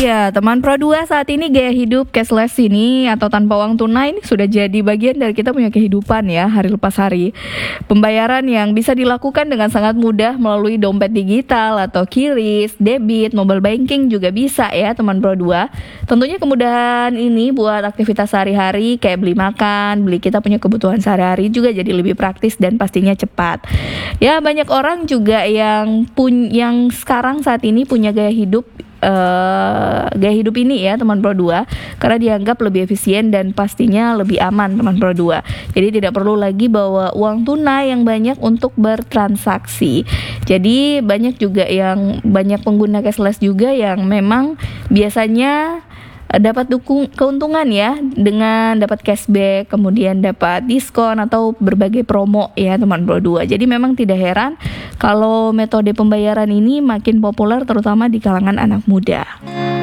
Iya, teman Pro 2, saat ini gaya hidup cashless ini atau tanpa uang tunai ini sudah jadi bagian dari kita punya kehidupan ya, hari lepas hari. Pembayaran yang bisa dilakukan dengan sangat mudah melalui dompet digital atau QRIS, debit, mobile banking juga bisa ya teman Pro 2. Tentunya kemudahan ini buat aktivitas sehari-hari kayak beli makan, beli kita punya kebutuhan sehari-hari juga jadi lebih praktis dan pastinya cepat. Ya, banyak orang juga yang sekarang saat ini punya gaya hidup ini ya teman Pro 2, karena dianggap lebih efisien dan pastinya lebih aman teman Pro 2. Jadi tidak perlu lagi bawa uang tunai yang banyak untuk bertransaksi. Jadi banyak pengguna cashless juga yang memang biasanya dapat keuntungan ya, dengan dapat cashback, kemudian dapat diskon atau berbagai promo ya teman Pro 2. Jadi memang tidak heran kalau metode pembayaran ini makin populer terutama di kalangan anak muda.